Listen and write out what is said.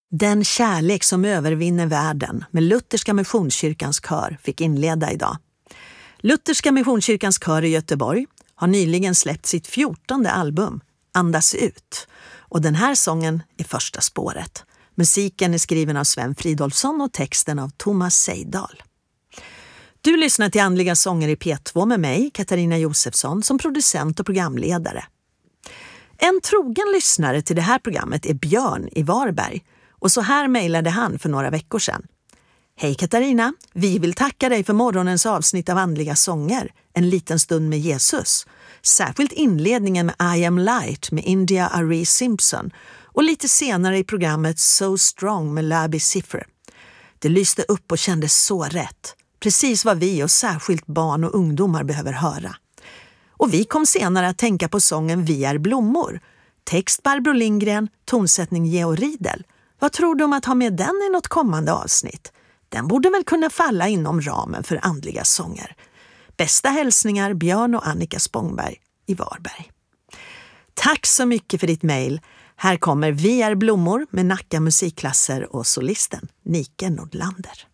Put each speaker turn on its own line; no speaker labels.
Den kärlek som övervinner världen med Lutherska Missionskyrkans kör fick inleda idag. Lutherska Missionskyrkans kör i Göteborg har nyligen släppt sitt 14:e album, Andas ut. Och den här sången är första spåret. Musiken är skriven av Sven Fridolfsson och texten av Thomas Seidal. Du lyssnar till Andliga sånger i P2 med mig, Katarina Josefsson, som producent och programledare. En trogen lyssnare till det här programmet är Björn i Varberg. Och så här mejlade han för några veckor sedan. Hej Katarina, vi vill tacka dig för morgonens avsnitt av Andliga sånger, En liten stund med Jesus. Särskilt inledningen med I am light med India Arie Simpson och lite senare i programmet So strong med Labi Siffre. Det lyste upp och kändes så rätt. Precis vad vi och särskilt barn och ungdomar behöver höra. Och vi kom senare att tänka på sången Vi är blommor. Text Barbro Lindgren, tonsättning Georg Riedel. Vad tror du om att ha med den i något kommande avsnitt? Den borde väl kunna falla inom ramen för andliga sånger. Bästa hälsningar Björn och Annika Spångberg i Varberg. Tack så mycket för ditt mejl. Här kommer Vi är blommor med Nacka musikklasser och solisten Nike Nordlander.